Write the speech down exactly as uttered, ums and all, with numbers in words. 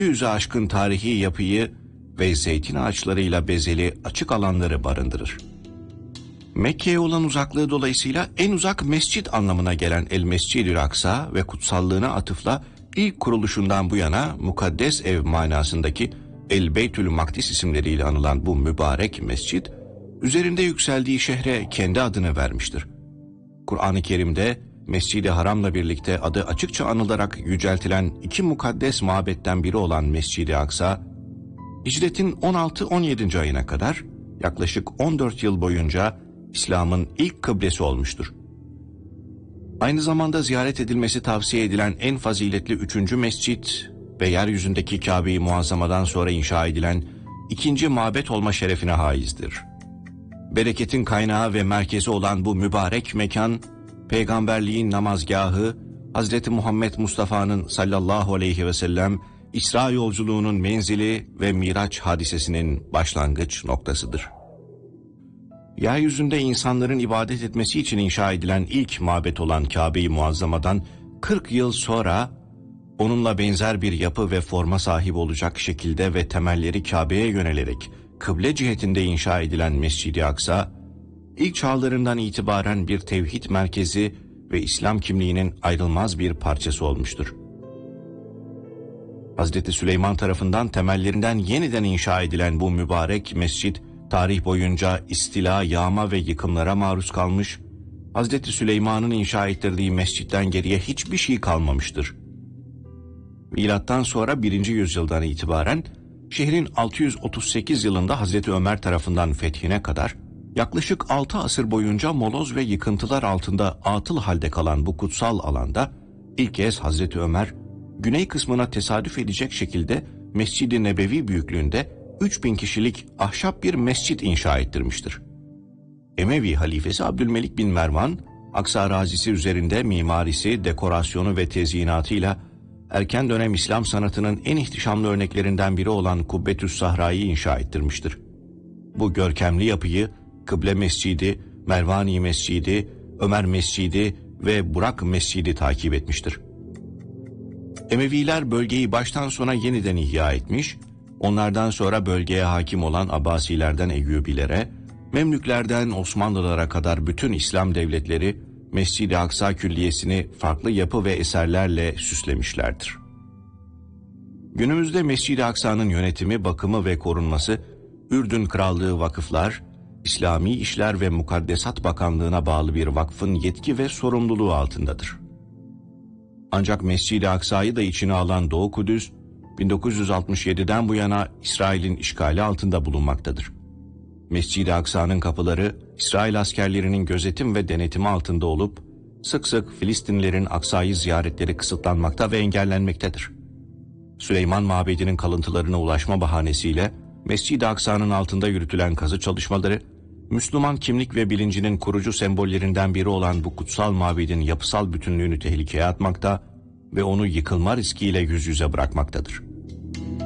yüze aşkın tarihi yapıyı ve zeytin ağaçlarıyla bezeli açık alanları barındırır. Mekke'ye olan uzaklığı dolayısıyla en uzak mescit anlamına gelen El Mescid-ül Aksa ve kutsallığına atıfla ilk kuruluşundan bu yana mukaddes ev manasındaki El Beytül Makdis isimleriyle anılan bu mübarek mescit, üzerinde yükseldiği şehre kendi adını vermiştir. Kur'an-ı Kerim'de Mescid-i Haram'la birlikte adı açıkça anılarak yüceltilen iki mukaddes mabetten biri olan Mescid-i Aksa, Hicretin on altı on yedinci ayına kadar yaklaşık on dört yıl boyunca İslam'ın ilk kıblesi olmuştur. Aynı zamanda ziyaret edilmesi tavsiye edilen en faziletli üçüncü mescit ve yeryüzündeki Kabe-i Muazzama'dan sonra inşa edilen ikinci mabet olma şerefine haizdir. Bereketin kaynağı ve merkezi olan bu mübarek mekan, peygamberliğin namazgahı, Hazreti Muhammed Mustafa'nın sallallahu aleyhi ve sellem İsra yolculuğunun menzili ve Miraç hadisesinin başlangıç noktasıdır. Yeryüzünde insanların ibadet etmesi için inşa edilen ilk mabet olan Kabe-i Muazzama'dan kırk yıl sonra onunla benzer bir yapı ve forma sahip olacak şekilde ve temelleri Kabe'ye yönelerek kıble cihetinde inşa edilen Mescid-i Aksa, ilk çağlarından itibaren bir tevhid merkezi ve İslam kimliğinin ayrılmaz bir parçası olmuştur. Hazreti Süleyman tarafından temellerinden yeniden inşa edilen bu mübarek mescit, tarih boyunca istila, yağma ve yıkımlara maruz kalmış, Hazreti Süleyman'ın inşa ettirdiği mescitten geriye hiçbir şey kalmamıştır. Milattan sonra birinci yüzyıldan itibaren şehrin altı yüz otuz sekiz yılında Hazreti Ömer tarafından fethine kadar yaklaşık altı asır boyunca moloz ve yıkıntılar altında atıl halde kalan bu kutsal alanda ilk kez Hazreti Ömer güney kısmına tesadüf edecek şekilde Mescid-i Nebevi büyüklüğünde üç bin kişilik ahşap bir mescit inşa ettirmiştir. Emevi halifesi Abdülmelik bin Mervan, Aksa arazisi üzerinde mimarisi, dekorasyonu ve tezyinatıyla erken dönem İslam sanatının en ihtişamlı örneklerinden biri olan Kubbetü's Sahra'yı inşa ettirmiştir. Bu görkemli yapıyı Kıble Mescidi, Mervani Mescidi, Ömer Mescidi ve Burak Mescidi takip etmiştir. Emeviler bölgeyi baştan sona yeniden ihya etmiş, onlardan sonra bölgeye hakim olan Abbasilerden Eyyubilere, Memlüklerden Osmanlılara kadar bütün İslam devletleri Mescid-i Aksa külliyesini farklı yapı ve eserlerle süslemişlerdir. Günümüzde Mescid-i Aksa'nın yönetimi, bakımı ve korunması Ürdün Krallığı Vakıflar, İslami İşler ve Mukaddesat Bakanlığı'na bağlı bir vakfın yetki ve sorumluluğu altındadır. Ancak Mescid-i Aksa'yı da içine alan Doğu Kudüs, bin dokuz yüz altmış yediden bu yana İsrail'in işgali altında bulunmaktadır. Mescid-i Aksa'nın kapıları İsrail askerlerinin gözetim ve denetimi altında olup sık sık Filistinlilerin Aksa'yı ziyaretleri kısıtlanmakta ve engellenmektedir. Süleyman Mabedi'nin kalıntılarına ulaşma bahanesiyle Mescid-i Aksa'nın altında yürütülen kazı çalışmaları, Müslüman kimlik ve bilincinin kurucu sembollerinden biri olan bu kutsal mabedin yapısal bütünlüğünü tehlikeye atmakta ve onu yıkılma riskiyle yüz yüze bırakmaktadır.